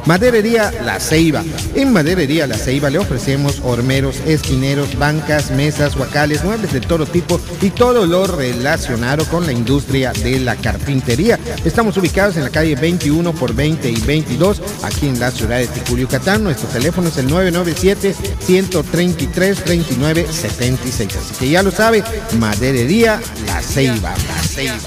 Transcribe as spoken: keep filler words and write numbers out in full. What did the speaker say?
Maderería La Ceiba. En Maderería La Ceiba le ofrecemos hormeros, esquineros, bancas, mesas, huacales, muebles de todo tipo y todo lo relacionado con la industria de la carpintería. Estamos ubicados en la calle veintiuno por veinte y veintidós, aquí en la ciudad de Ticul, Yucatán. Nuestro teléfono es el nueve nueve siete, uno tres tres, dos nueve siete seis. Así que ya lo sabe, Maderería La Ceiba. La Ceiba.